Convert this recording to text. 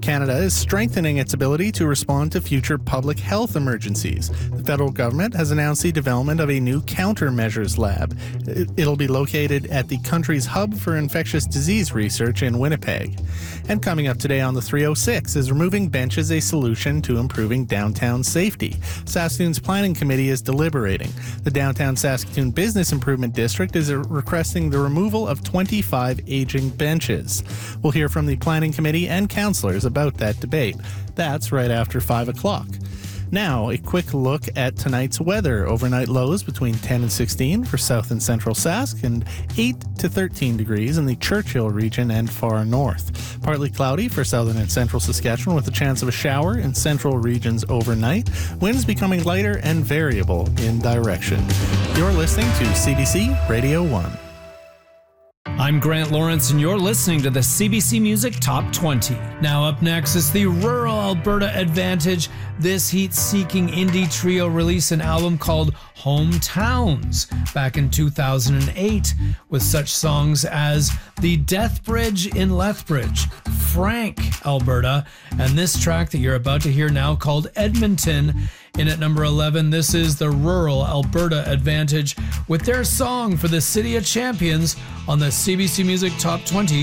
Canada is strengthening its ability to respond to future public health emergencies. The federal government has announced the development of a new countermeasures lab. It'll be located at the country's hub for infectious disease research in Winnipeg. And coming up today on the 306 is removing benches a solution to improving downtown safety. Saskatoon's Planning Committee is deliberating. The Downtown Saskatoon Business Improvement District is requesting the removal of 25 aging benches. We'll hear from the Planning Committee and councillors about that debate. That's right after 5 o'clock. Now, a quick look at tonight's weather. Overnight lows between 10 and 16 for south and central Sask and 8 to 13 degrees in the Churchill region and far north. Partly cloudy for southern and central Saskatchewan with a chance of a shower in central regions overnight. Winds becoming lighter and variable in direction. You're listening to CBC Radio 1. I'm Grant Lawrence, and you're listening to the CBC Music Top 20. Now up next is the Rural Alberta Advantage. This heat-seeking indie trio released an album called Hometowns back in 2008 with such songs as The Death Bridge in Lethbridge, Frank, Alberta, and this track that you're about to hear now called Edmonton. In at number 11, this is the Rural Alberta Advantage with their song for the City of Champions on the CBC Music Top 20